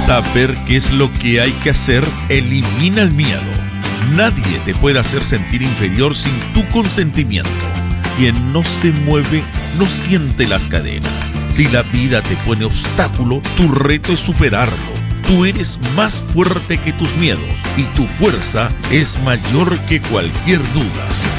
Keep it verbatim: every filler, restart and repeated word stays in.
Saber qué es lo que hay que hacer elimina el miedo. Nadie te puede hacer sentir inferior sin tu consentimiento. Quien no se mueve no siente las cadenas. Si la vida te pone obstáculo, tu reto es superarlo. Tú eres más fuerte que tus miedos y tu fuerza es mayor que cualquier duda.